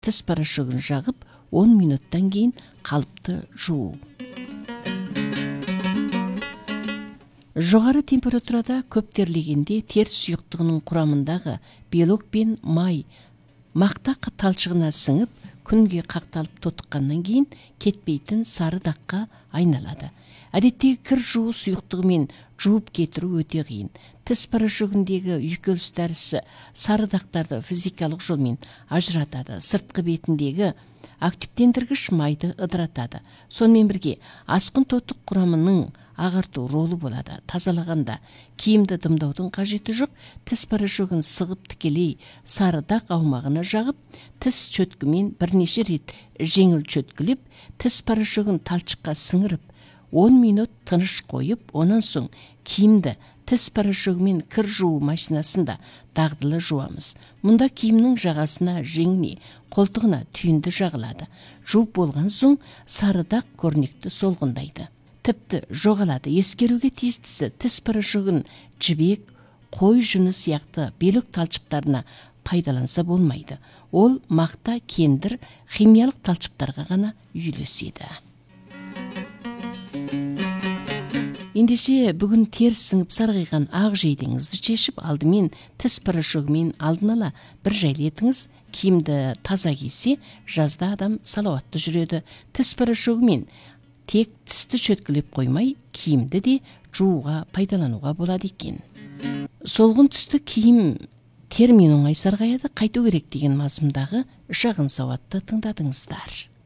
тіс порошогын жағып 10 минуттан кейін қалыпты жуу. Жоғары температурада көптерлегенде теріс сұйықтығының құрамындағы белок пен май мақта талшығына сіңіп, күнге қақталып тотыққаннан кейін кетпейтін сары даққа айналады. Әдеттегі кір жуу сұйықтығымен жуып кетіру өте қиын. Тіс порошогындегі үйкеліс дәрісі сары дақтарды физикалық жолмен ажыратады. Сыртқы бетіндегі активтендіргіш майды ыдыратады. Сонымен бірге асқын тотық құрамының ағарту ролы болады. Тазалағанда киімді дымдаудың қажеті жоқ. Тіс порошогын сығып тікелей сары дақ аумағына жағып, тіс чөткімен бірнеше рет жеңіл чөткілеп, тіс порошогын талшыққа сіңіріп, 10 минут тыныш қойып, онан соң киімді тіс порошогымен кір жуу машинасында дағдылы жуамыз. Мұнда киімнің жағасына, жеңіне, қолтығына түйінді жағылады. Жуып болған соң сары дақ көрнекті солғындайды. Тіпті жоғалады. Ескеруге тиістісі тіс порошогын жібек, қой жүні сияқты белок талшықтарына пайдаланса болмайды. Ол мақта, кендір, химиялық талшықтарға ғана үйлеседі. Ендеше бүгін теріс сіңіп сарғайған ақ жейдеңізді шешіп, алдымен тіс порошогымен алдын ала бір жайлы етіңіз. Киімді таза кисе, жазда адам салауатты жүреді. Тіс порошогымен тек тісті чөткілеп қоймай, киімді де жууға пайдалануға болады екен. Солғын түсті киім термен оңай сарғаяды, қайту керек деген мазмұндағы шағын сауатты тыңдадыңыздар.